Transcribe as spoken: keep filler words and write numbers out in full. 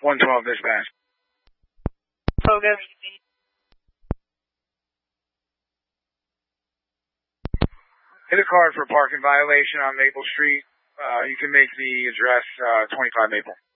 one twelve dispatch. Focus. Hit a card for parking violation on Maple Street. Uh, you can make the address uh, twenty-five Maple.